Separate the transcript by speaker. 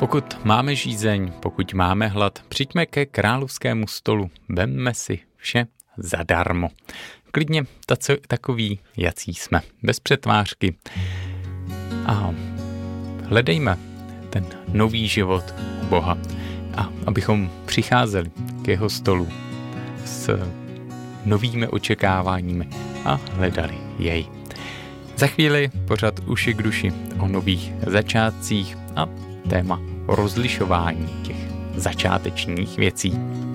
Speaker 1: Pokud máme žízeň, pokud máme hlad, přijďme ke královskému stolu, vemme si vše zadarmo. Klidně takový, jací jsme, bez přetvářky. A hledejme ten nový život u Boha. A abychom přicházeli k jeho stolu s novými očekáváními a hledali jej. Za chvíli pořad Uši k duši o nových začátcích a téma rozlišování těch začátečních věcí.